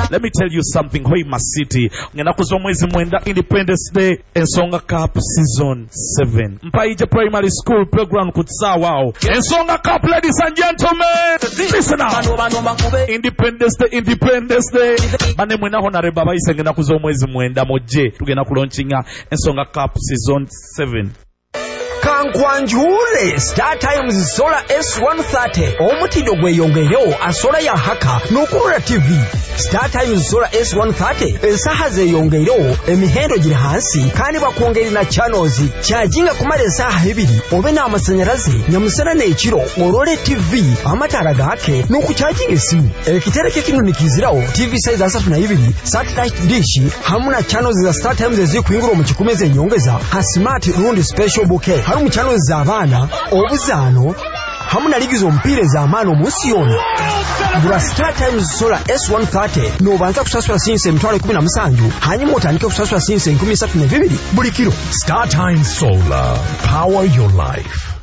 Let me tell you something. Hoima City. Ngena kuzomwezi mwenda Independence Day Ensonga Cup Season 7. Mpaija Primary School Program kutsa wao. Ensonga Cup, ladies and gentlemen. Listen now. Independence Day. Bane mwena honare baba isengena kuzomwezi mwenda moje. Tugena kulaunchinga Ensonga Cup Season 7. Kankwanjule Star Times Solar S130 omutindo gweyongerewo asola ya haka n'okulula TV. Star Times Solar S130 ensaha zeyongerewo emihendo giri hansi kandi bakwongerera channels kyajinga kumala ensaha 2 obe n'amasanyalaze nyamusana n'ekiro olole TV amatara gake n'okukyajinga esimu. Ekitereke kino nikizirawo TV size 32 satellite dish hamuna channels za Star Times ezikuingura mu kikumeze nyongeza ha smart rundi special bouquet mu channels za abana obuzano hamuna ligizo mpire za amano munsi yona. Bula Star Times Solar S130 nobanza kusasula sinse emitwalo 17 hanyuma otandike kusasula sinse 32 buli kiro. Star Times Solar, power your life.